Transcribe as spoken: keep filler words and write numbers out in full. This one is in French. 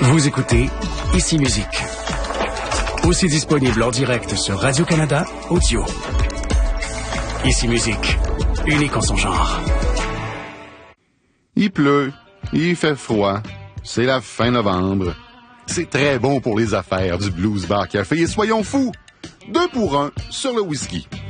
Vous écoutez Ici Musique. Aussi disponible en direct sur Radio-Canada Audio. Ici Musique, unique en son genre. Il pleut, il fait froid, c'est la fin novembre. C'est très bon pour les affaires du Blues Bar Café et soyons fous, deux pour un sur le whisky.